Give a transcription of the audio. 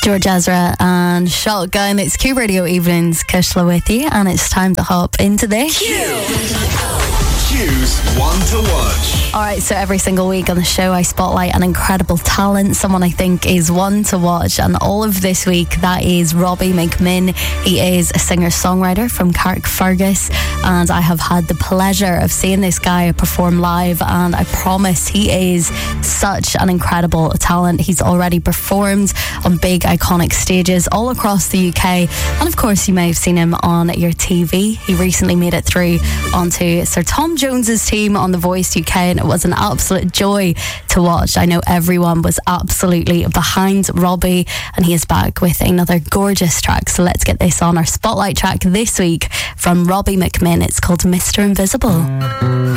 George Ezra and Shotgun. It's Q Radio Evenings, Kushla with you, and it's time to hop into this. Q's One to Watch. Alright, so every single week on the show I spotlight an incredible talent, someone I think is one to watch, and all of this week that is Robbie McMinn. He is a singer-songwriter from Carrickfergus, and I have had the pleasure of seeing this guy perform live, and I promise he is such an incredible talent. He's already performed on big iconic stages all across the UK, and of course you may have seen him on your TV. He recently made it through onto Sir Tom Jones's team on The Voice UK, and it was an absolute joy to watch. I know everyone was absolutely behind Robbie, and he is back with another gorgeous track. So let's get this on our spotlight track this week from Robbie McMinn. It's called Mr. Invisible.